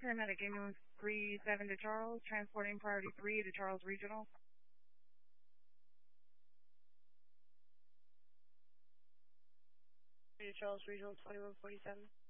Paramedic Ambulance 37 to Charles, transporting Priority 3 to Charles Regional. To Charles Regional 2147.